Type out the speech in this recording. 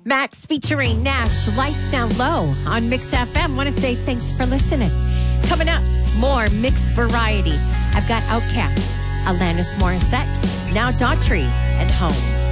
Max featuring Nash, Lights Down Low on Mix FM. Want to say thanks for listening. Coming up, more mixed variety. I've got Outkast, Alanis Morissette, now Daughtry, and Home.